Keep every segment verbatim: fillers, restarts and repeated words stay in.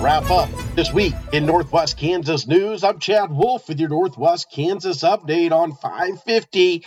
wrap up this week in Northwest Kansas news. I'm Chad Wolf with your Northwest Kansas update on five fifty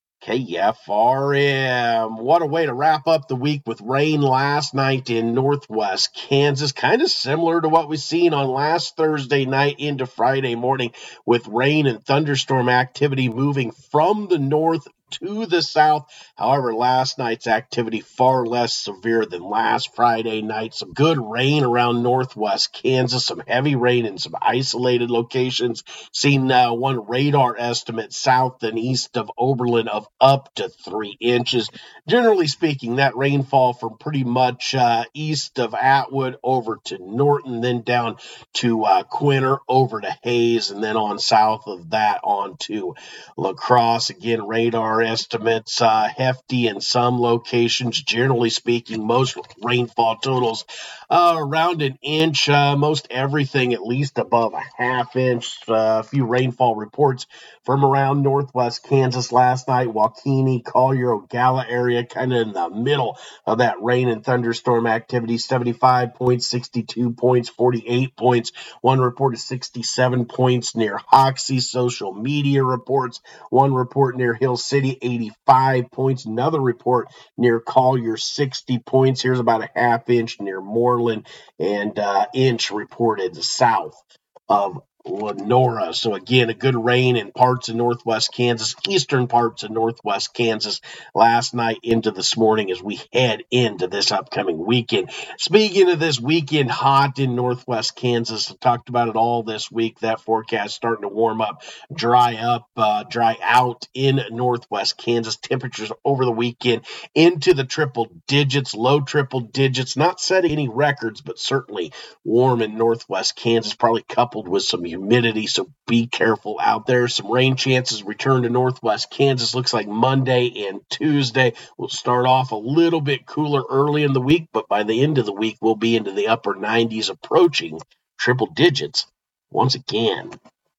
K F R M. What a way to wrap up the week with rain last night in Northwest Kansas. Kind of similar to what we've seen on last Thursday night into Friday morning, with rain and thunderstorm activity moving from the north to the south. However, last night's activity far less severe than last Friday night. Some good rain around Northwest Kansas, some heavy rain in some isolated locations. Seen uh, one radar estimate south and east of Oberlin of up to three inches. Generally speaking, that rainfall from pretty much uh, east of Atwood over to Norton, then down to uh, Quinter, over to Hayes, and then on south of that on to La Crosse. Again, radar estimates uh, hefty in some locations. Generally speaking, most rainfall totals uh, around an inch, uh, most everything at least above a half inch. Uh, a few rainfall reports from around Northwest Kansas last night. Waukene, Collier, Ogalla area, kind of in the middle of that rain and thunderstorm activity. seventy-five points, sixty-two points, forty-eight points. One report is sixty-seven points near Hoxie. Social media reports. One report near Hill City, eighty-five points. Another report near Collier, sixty points. Here's about a half inch near Moreland, and uh, inch reported south of Lenora. So again, a good rain in parts of Northwest Kansas, eastern parts of Northwest Kansas last night into this morning as we head into this upcoming weekend. Speaking of this weekend, hot in Northwest Kansas. I talked about it all this week. That forecast starting to warm up, dry up, uh, dry out in Northwest Kansas. Temperatures over the weekend into the triple digits, low triple digits, not setting any records, but certainly warm in Northwest Kansas, probably coupled with some humidity, so be careful out there. Some rain chances return to Northwest Kansas. Looks like Monday and Tuesday will start off a little bit cooler early in the week, but by the end of the week, we'll be into the upper nineties, approaching triple digits once again.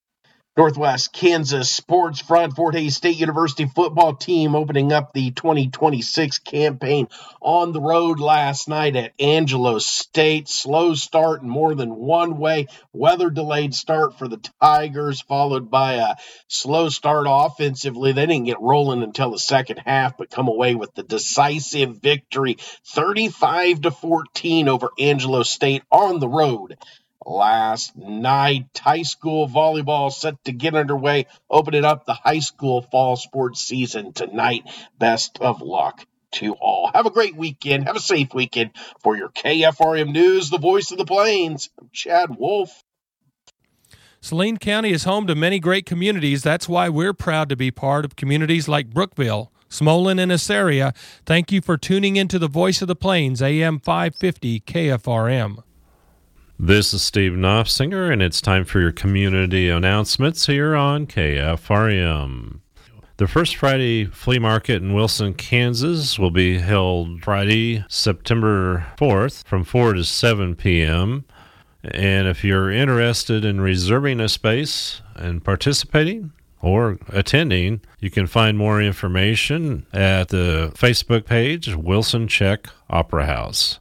Northwest Kansas Sports Front, Fort Hays State University football team opening up the twenty twenty-six campaign on the road last night at Angelo State. Slow start and more than one way. Weather-delayed start for the Tigers, followed by a slow start offensively. They didn't get rolling until the second half, but come away with the decisive victory, thirty-five to fourteen over Angelo State on the road last night. High school volleyball set to get underway, opening up the high school fall sports season tonight. Best of luck to all. Have a great weekend. Have a safe weekend. For your K F R M News, the voice of the Plains, I'm Chad Wolf. Saline County is home to many great communities. That's why we're proud to be part of communities like Brookville, Smolin, and Assaria. Thank you for tuning into the voice of the Plains, A M five fifty K F R M. This is Steve Knopfsinger, and it's time for your community announcements here on K F R M. The First Friday Flea Market in Wilson, Kansas will be held Friday, September fourth from four to seven p.m. And if you're interested in reserving a space and participating or attending, you can find more information at the Facebook page, Wilson Czech Opera House.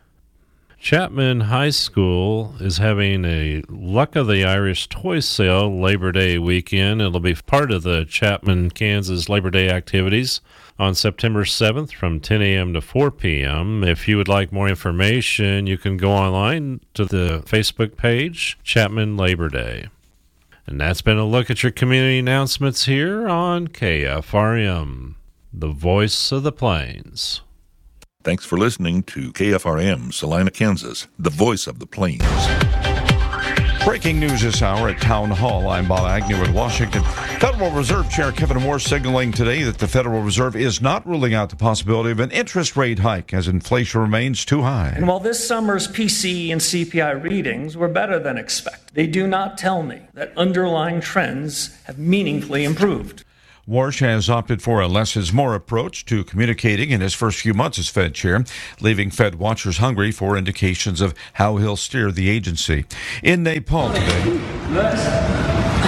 Chapman High School is having a Luck of the Irish toy sale Labor Day weekend. It'll be part of the Chapman, Kansas Labor Day activities on September seventh from ten a.m. to four p.m. If you would like more information, you can go online to the Facebook page, Chapman Labor Day. And that's been a look at your community announcements here on K F R M, the voice of the Plains. Thanks for listening to K F R M, Salina, Kansas, the voice of the Plains. Breaking news this hour at Town Hall. I'm Bob Agnew in Washington. Federal Reserve Chair Kevin Moore signaling today that the Federal Reserve is not ruling out the possibility of an interest rate hike as inflation remains too high. And while this summer's P C E and C P I readings were better than expected, they do not tell me that underlying trends have meaningfully improved. Warsh has opted for a less is more approach to communicating in his first few months as Fed chair, leaving Fed watchers hungry for indications of how he'll steer the agency. In Nepal today...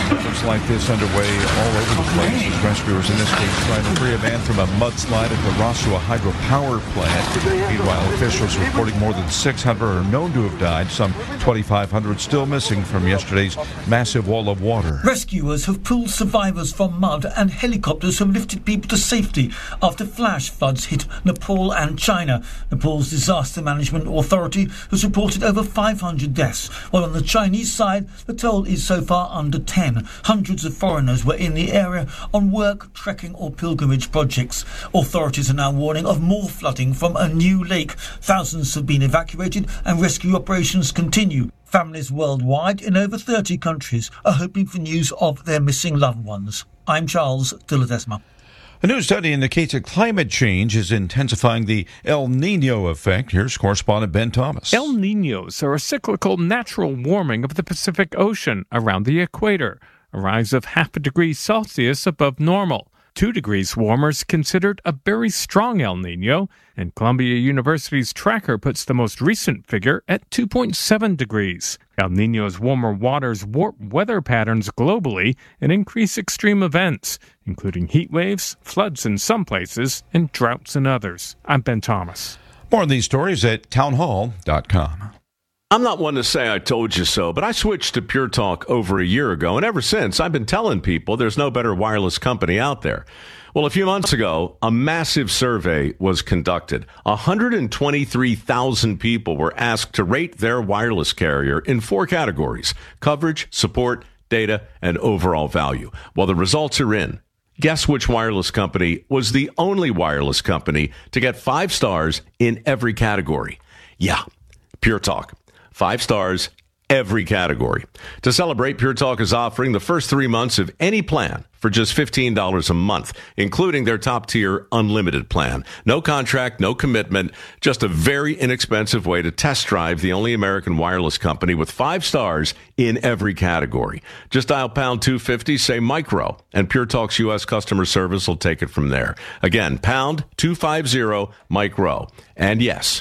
Efforts like this underway all over the place as rescuers in this case trying to free a man from a mudslide at the Rossua hydropower plant. Meanwhile, officials reporting more than six hundred are known to have died, some twenty-five hundred still missing from yesterday's massive wall of water. Rescuers have pulled survivors from mud and helicopters have lifted people to safety after flash floods hit Nepal and China. Nepal's Disaster Management Authority has reported over five hundred deaths, while on the Chinese side, the toll is so far under ten. Hundreds of foreigners were in the area on work, trekking or pilgrimage projects. Authorities are now warning of more flooding from a new lake. Thousands have been evacuated and rescue operations continue. Families worldwide in over thirty countries are hoping for news of their missing loved ones. I'm Charles de Ledesma. A new study indicates that climate change is intensifying the El Nino effect. Here's correspondent Ben Thomas. El Ninos are a cyclical natural warming of the Pacific Ocean around the equator, a rise of half a degree Celsius above normal. Two degrees warmer is considered a very strong El Nino, and Columbia University's tracker puts the most recent figure at two point seven degrees. El Nino's warmer waters warp weather patterns globally and increase extreme events, including heat waves, floods in some places, and droughts in others. I'm Ben Thomas. More on these stories at townhall dot com. I'm not one to say I told you so, but I switched to Pure Talk over a year ago, and ever since, I've been telling people there's no better wireless company out there. Well, a few months ago, a massive survey was conducted. one hundred twenty-three thousand people were asked to rate their wireless carrier in four categories: coverage, support, data, and overall value. Well, the results are in. Guess which wireless company was the only wireless company to get five stars in every category? Yeah, Pure Talk. Five stars, every category. To celebrate, Pure Talk is offering the first three months of any plan for just fifteen dollars a month, including their top-tier unlimited plan. No contract, no commitment, just a very inexpensive way to test drive the only American wireless company with five stars in every category. Just dial pound two fifty, say micro, and Pure Talk's U S customer service will take it from there. Again, pound two fifty, micro. And yes,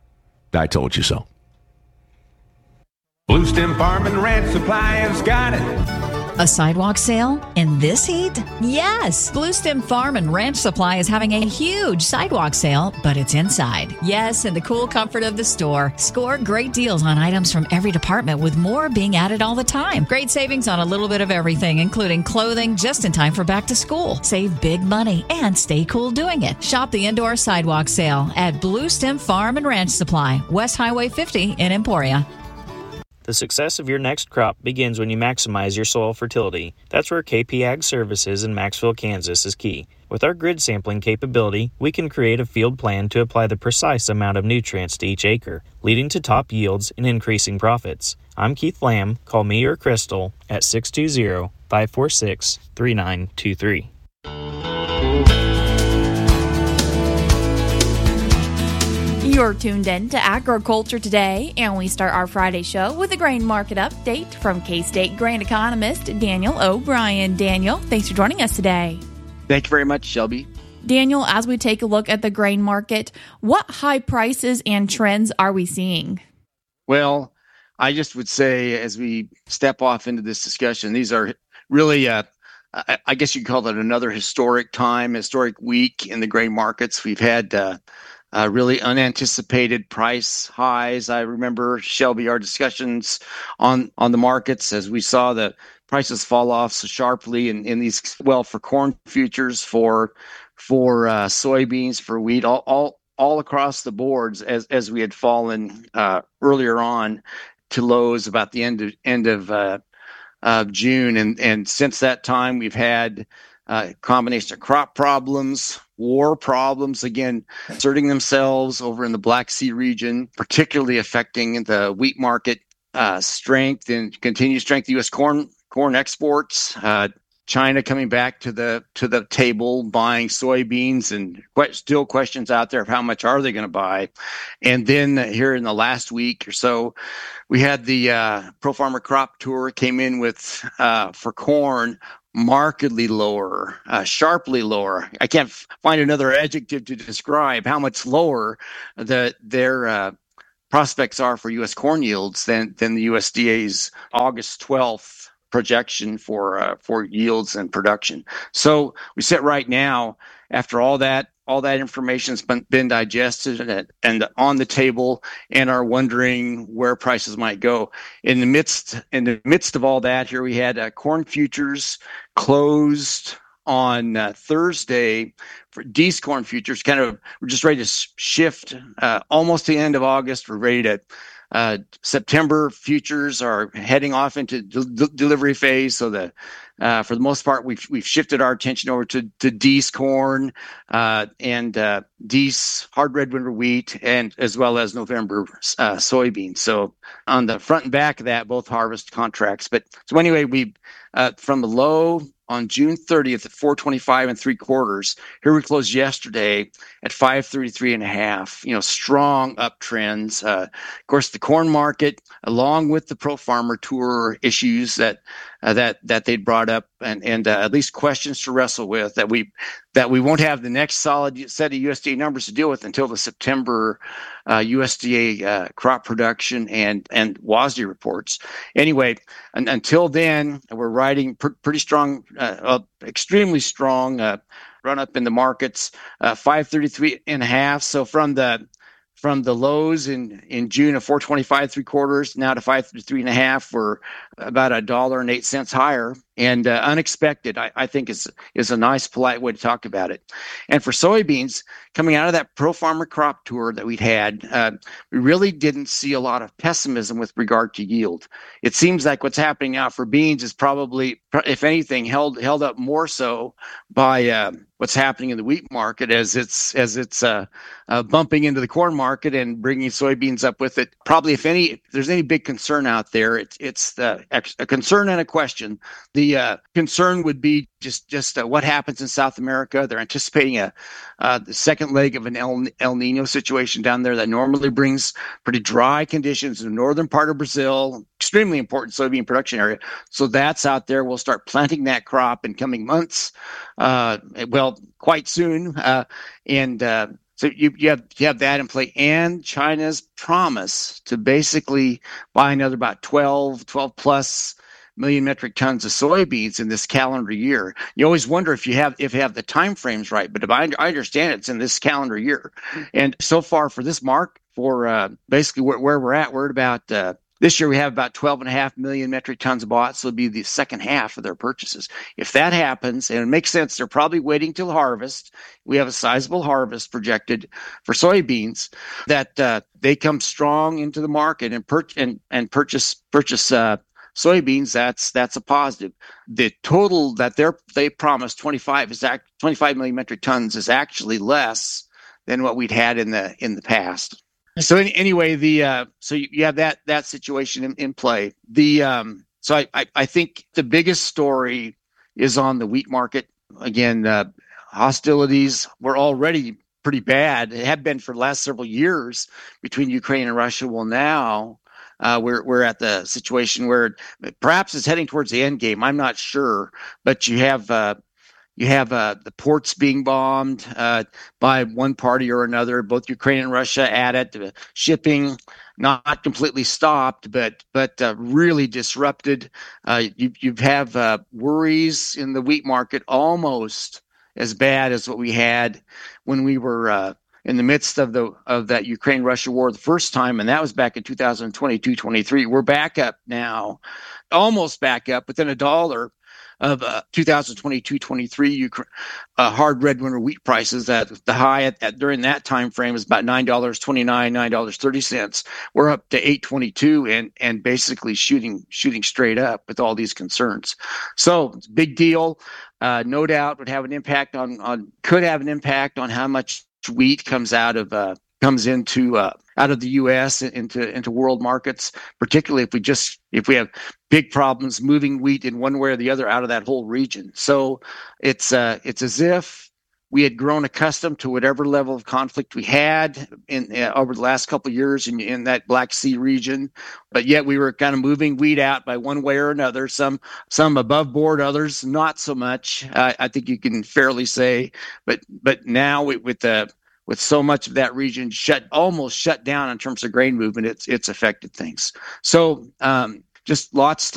I told you so. Blue Stem Farm and Ranch Supply has got it. A sidewalk sale in this heat? Yes! Blue Stem Farm and Ranch Supply is having a huge sidewalk sale, but it's inside. Yes, in the cool comfort of the store. Score great deals on items from every department, with more being added all the time. Great savings on a little bit of everything, including clothing just in time for back to school. Save big money and stay cool doing it. Shop the indoor sidewalk sale at Blue Stem Farm and Ranch Supply, West Highway fifty in Emporia. The success of your next crop begins when you maximize your soil fertility. That's where K P Ag Services in Maxville, Kansas is key. With our grid sampling capability, we can create a field plan to apply the precise amount of nutrients to each acre, leading to top yields and increasing profits. I'm Keith Lamb. Call me or Crystal at six two zero, five four six, three nine two three. You're tuned in to Agriculture Today, and we start our Friday show with a grain market update from K-State grain economist Daniel O'Brien. Daniel, thanks for joining us today. Thank you very much, Shelby. Daniel, as we take a look at the grain market, what high prices and trends are we seeing? Well, I just would say as we step off into this discussion, these are really, uh, I guess you'd call it another historic time, historic week in the grain markets. We've had uh, Uh, really unanticipated price highs. I remember, Shelby, our discussions on, on the markets as we saw the prices fall off so sharply in, in these, well, for corn futures, for for uh, soybeans, for wheat, all, all all across the boards as as we had fallen uh, earlier on to lows about the end of end of uh, of June, and and since that time we've had a uh, combination of crop problems, war problems, again, asserting themselves over in the Black Sea region, particularly affecting the wheat market uh, strength and continued strength. U S corn corn exports, uh, China coming back to the to the table, buying soybeans, and quite, still questions out there of how much are they going to buy. And then here in the last week or so, we had the uh, Pro Farmer Crop Tour came in with uh, for corn. Markedly lower, uh, sharply lower. I can't f- find another adjective to describe how much lower the, their uh, prospects are for U S corn yields than, than the U S D A's August twelfth projection for uh, for yields and production. So we sit right now after all that all that information's been, been digested and, and on the table, and are wondering where prices might go. In the midst in the midst of all that, here we had uh, corn futures closed on uh, Thursday. For D's corn futures, kind of we're just ready to shift uh, almost to the end of August. We're ready to uh, September futures are heading off into de- delivery phase. So the uh, for the most part, we've we've shifted our attention over to to D's corn uh, and uh, D's hard red winter wheat, and as well as November uh, soybeans. So on the front and back of that, both harvest contracts. But so anyway, we uh, from the low on June thirtieth at four twenty-five and three quarters. Here we closed yesterday at five thirty-three and a half. You know, strong uptrends. Uh, of course, the corn market, along with the Pro Farmer Tour issues that uh, that that they brought up, and and uh, at least questions to wrestle with, that we that we won't have the next solid set of U S D A numbers to deal with until the September uh, U S D A uh, crop production and and W A S D reports. Anyway, and, until then, we're riding pr- pretty strong, uh, uh, extremely strong uh, run up in the markets. Uh, five thirty-three and a half. So from the from the lows in, in June of four twenty-five three quarters now to five thirty-three and a half, we're about a dollar and eight cents higher, and uh, unexpected. I, I think is is a nice, polite way to talk about it. And for soybeans, coming out of that Pro Farmer Crop Tour that we'd had, uh, we really didn't see a lot of pessimism with regard to yield. It seems like what's happening now for beans is probably, if anything, held held up more so by uh, what's happening in the wheat market as it's as it's uh, uh, bumping into the corn market and bringing soybeans up with it. Probably, if any, if there's any big concern out there, it's it's the, a concern and a question. The uh, concern would be just just uh, what happens in South America. They're anticipating a uh, the second leg of an El, El Nino situation down there that normally brings pretty dry conditions in the northern part of Brazil. Extremely important soybean production area. So that's out there. We'll start planting that crop in coming months. Uh, well, quite soon. Uh, and uh, so you, you have you have that in play, and China's promise to basically buy another about twelve, twelve plus million metric tons of soybeans in this calendar year. You always wonder if you have if you have the time frames right, but if I, I understand it's in this calendar year. And so far for this mark, for uh, basically where, where we're at, we're at about uh, this year we have about twelve and a half million metric tons bought, so it'll be the second half of their purchases. If that happens, and it makes sense, they're probably waiting till harvest. We have a sizable harvest projected for soybeans, that uh, they come strong into the market and pur- and, and purchase purchase uh, soybeans. That's that's a positive. The total that they're they promised twenty-five is act, twenty-five million metric tons is actually less than what we'd had in the in the past. So any, anyway, the uh, so you, you have that that situation in, in play. The um, so I, I I think the biggest story is on the wheat market. Again, uh, hostilities were already pretty bad. It had been for the last several years between Ukraine and Russia. Well, now uh, we're we're at the situation where perhaps it's heading towards the end game. I'm not sure, but you have. Uh, You have uh, the ports being bombed uh, by one party or another. Both Ukraine and Russia at it. The shipping not completely stopped, but but uh, really disrupted. Uh, you you have uh, worries in the wheat market almost as bad as what we had when we were uh, in the midst of the of that Ukraine-Russia war the first time, and that was back in two thousand twenty-two twenty-three. We're back up now, almost back up within a dollar of uh, two thousand twenty-two twenty-three uh, hard red winter wheat prices. That the high at, at during that time frame was about nine dollars and twenty-nine cents, nine dollars and thirty cents. We're up to eight twenty-two and and basically shooting shooting straight up with all these concerns. So it's a big deal. Uh, no doubt would have an impact on on could have an impact on how much wheat comes out of uh, comes into uh, out of the U S into into world markets, particularly if we just if we have big problems moving wheat in one way or the other out of that whole region. So it's uh, it's as if we had grown accustomed to whatever level of conflict we had in uh, over the last couple of years in, in that Black Sea region, but yet we were kind of moving wheat out by one way or another. Some some above board, others not so much. Uh, I think you can fairly say, but but now with, with the With so much of that region shut, almost shut down in terms of grain movement, it's it's affected things. So um, just lots